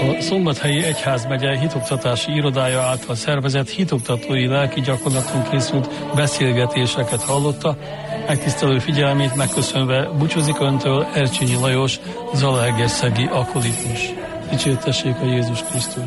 A Szombathelyi Egyházmegye hitoktatási irodája által szervezett hitoktatói lelki gyakorlaton készült beszélgetéseket hallotta, megtisztelő figyelmét megköszönve búcsúzik öntől Ercsényi Lajos, zalaegerszegi akolitmus. Dicsértessék a Jézus Krisztus!